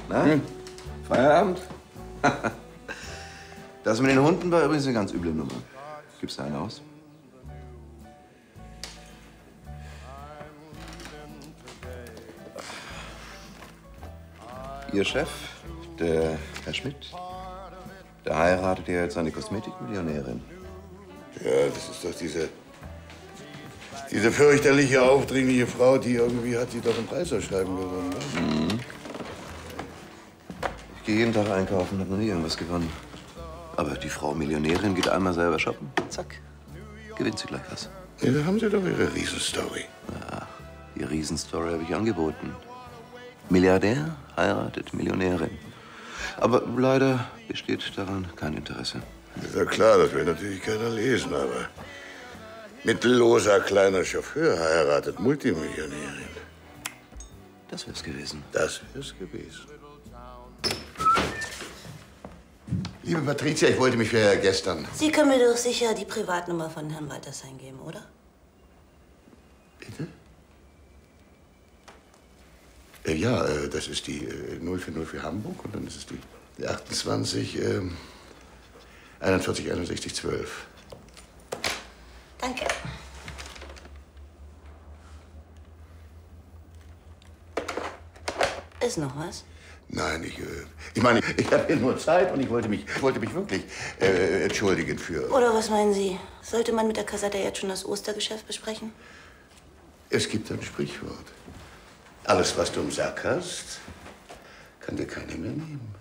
Na? Feierabend? Das mit den Hunden war übrigens eine ganz üble Nummer. Gibst du einen aus? Ihr Chef, der Herr Schmidt, der heiratet ja jetzt eine Kosmetikmillionärin. Ja, das ist doch diese fürchterliche, aufdringliche Frau, die irgendwie hat sie doch im Preisausschreiben gewonnen. Ne? Mhm. Ich gehe jeden Tag einkaufen, habe noch nie irgendwas gewonnen. Aber die Frau Millionärin geht einmal selber shoppen, zack, gewinnt sie gleich was. Ja, da haben Sie doch Ihre Riesenstory. Ja, die Riesenstory habe ich angeboten. Milliardär heiratet Millionärin. Aber leider besteht daran kein Interesse. Ist ja klar, das will natürlich keiner lesen, aber mittelloser kleiner Chauffeur heiratet Multimillionärin. Das wär's gewesen. Das wär's gewesen. Liebe Patricia, ich wollte mich für gestern... Sie können mir doch sicher die Privatnummer von Herrn Waltersheim geben, oder? Bitte? Ja, das ist die 040 für Hamburg und dann ist es die 28 41 61 12. Danke. Ist noch was? Nein, ich meine, ich habe hier nur Zeit und ich wollte mich wirklich entschuldigen für... Oder was meinen Sie? Sollte man mit der Kasette jetzt schon das Ostergeschäft besprechen? Es gibt ein Sprichwort. Alles, was du im Sack hast, kann dir keiner mehr nehmen.